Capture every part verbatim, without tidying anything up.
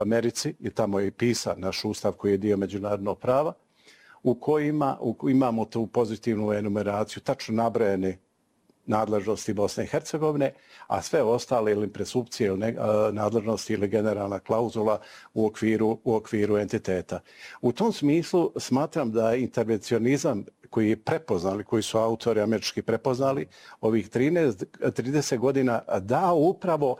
Americi i tamo je i pisan naš ustav koji je dio međunarodnog prava, u kojima u, imamo tu pozitivnu enumeraciju, tačno nabrojene nadležnosti Bosne i Hercegovine, a sve ostale ili presumpcije ili ne, nadležnosti ili generalna klauzula u okviru, u okviru entiteta. U tom smislu smatram da intervencionizam koji je prepoznali, koji su autori američki prepoznali, ovih trinaest, trideset godina dao upravo,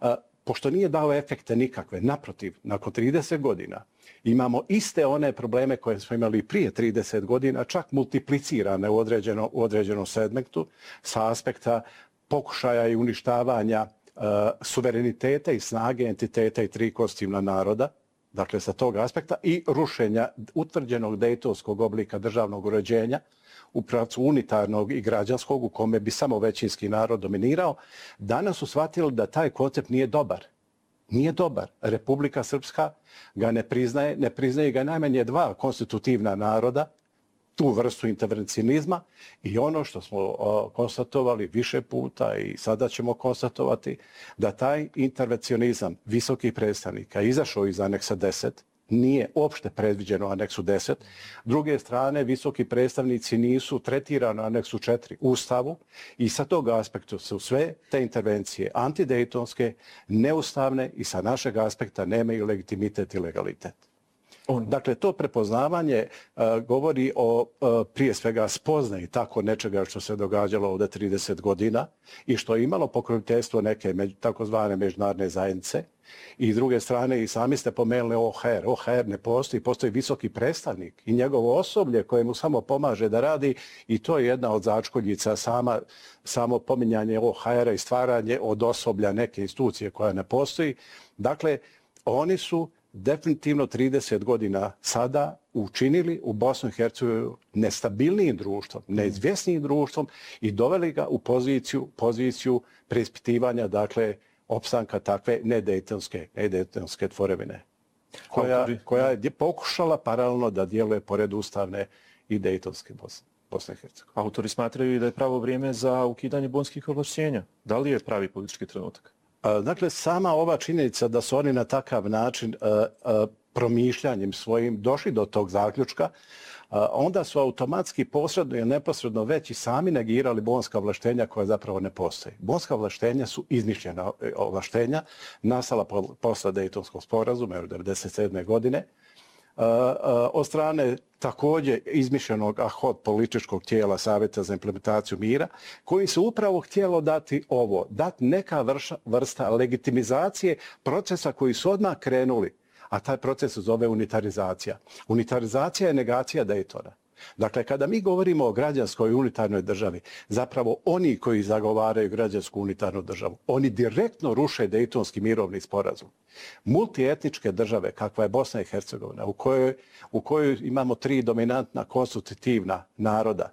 pošto nije dao efekte nikakve, naprotiv, nakon trideset godina imamo iste one probleme koje smo imali prije trideset godina, čak multiplicirane u, određeno, u određenom segmentu sa aspekta pokušaja i uništavanja uh, suvereniteta i snage entiteta i tri konstitutivna naroda, dakle sa tog aspekta, i rušenja utvrđenog dejtonskog oblika državnog uređenja u pravcu unitarnog i građanskog u kome bi samo većinski narod dominirao. Danas su shvatili da taj koncept nije dobar. Nije dobar. Republika Srpska ga ne priznaje, ne priznaje ga najmanje dva konstitutivna naroda, tu vrstu intervencionizma, i ono što smo o, konstatovali više puta i sada ćemo konstatovati, da taj intervencionizam visokih predstavnika izašao iz aneksa deset, nije uopšte predviđeno u aneksu deset. Druge strane, visoki predstavnici nisu tretirani u aneksu četiri Ustavu i sa tog aspekta su sve te intervencije antidejtonske, neustavne i sa našeg aspekta nemaju legitimitet i legalitet. On. Dakle, to prepoznavanje uh, govori o uh, prije svega spoznaji tako nečega što se događalo ovdje trideset godina i što je imalo pokroviteljstvo neke među, takozvane međunarodne zajednice. I s druge strane, i sami ste pomenuli O H R. O H R ne postoji, postoji visoki predstavnik i njegovo osoblje koje mu samo pomaže da radi, i to je jedna od začkoljica, sama, samo pominjanje O H R-a i stvaranje od osoblja neke institucije koja ne postoji. Dakle, oni su definitivno trideset godina sada učinili u Bosnu i Hercegovinu nestabilnijim društvom, neizvjesnijim društvom i doveli ga u poziciju, poziciju preispitivanja, dakle, opstanka takve nedejtonske, nedejtonske tvorevine, koja, koja je pokušala paralelno da djeluje pored ustavne i dejtonske Bosne, Bosne i Hercegovine. Autori smatraju da je pravo vrijeme za ukidanje bonskih ovlašćenja. Da li je pravi politički trenutak? Dakle, sama ova činjenica da su oni na takav način uh, uh, promišljanjem svojim došli do tog zaključka, uh, onda su automatski posredno i neposredno već i sami negirali bonska ovlaštenja koja zapravo ne postoji. Bonska ovlaštenja su izmišljena ovlaštenja, nastala po, posle Dejtonskog sporazuma u devedeset sedme godine, Uh, uh, od strane također izmišljenog ad hoc političkog tijela Savjeta za implementaciju mira, koji su upravo htjelo dati ovo, dati neka vrša, vrsta legitimizacije procesa koji su odmah krenuli, a taj proces se zove unitarizacija. Unitarizacija je negacija Dejtona. Dakle, kada mi govorimo o građanskoj unitarnoj državi, zapravo oni koji zagovaraju građansku unitarnu državu, oni direktno ruše Dejtonski mirovni sporazum. Multietničke države, kakva je Bosna i Hercegovina, u kojoj, u kojoj imamo tri dominantna konstitutivna naroda,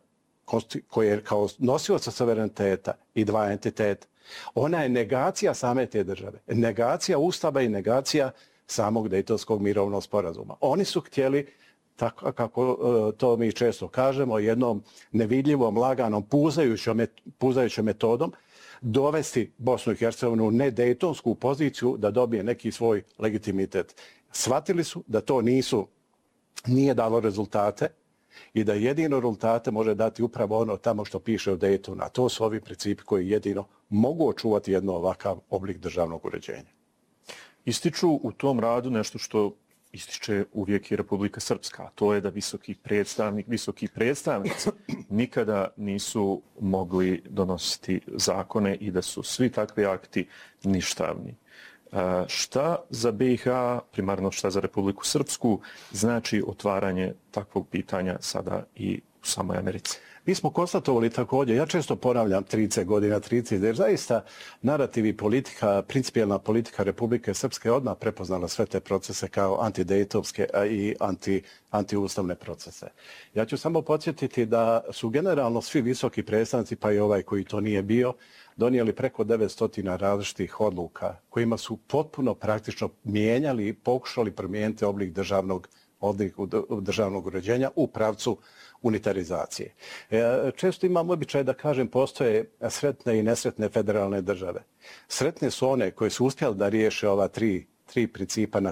koje kao nosioca suvereniteta i dva entiteta, ona je negacija same te države. Negacija Ustava i negacija samog Dejtonskog mirovnog sporazuma. Oni su htjeli, tako kako to mi često kažemo, jednom nevidljivom, laganom, puzajućom, puzajućom metodom dovesti Bosnu i Hercegovinu u nedejtonsku poziciju da dobije neki svoj legitimitet. Shvatili su da to nisu, nije dalo rezultate i da jedino rezultate može dati upravo ono tamo što piše u Dejtonu, a to su ovi principi koji jedino mogu očuvati jedno ovakav oblik državnog uređenja. Ističu u tom radu nešto što ističe uvijek i Republika Srpska, a to je da visoki predstavnik, visoki predstavnici nikada nisu mogli donositi zakone i da su svi takvi akti ništavni. A, šta za B i H, primarno šta za Republiku Srpsku, znači otvaranje takvog pitanja sada i u samoj Americi? Mi smo konstatovali također, ja često ponavljam trideset godina, trideset, jer zaista narativ i politika, principijelna politika Republike Srpske odmah prepoznala sve te procese kao antidejtovske i anti, antiustavne procese. Ja ću samo podsjetiti da su generalno svi visoki predstavnici, pa i ovaj koji to nije bio, donijeli preko devetsto različitih odluka kojima su potpuno praktično mijenjali i pokušali promijeniti oblik državnog, oblik državnog uređenja u pravcu unitarizacije. Često imam običaj da kažem postoje sretne i nesretne federalne države. Sretne su one koje su uspjeli da riješe ova tri, tri principa na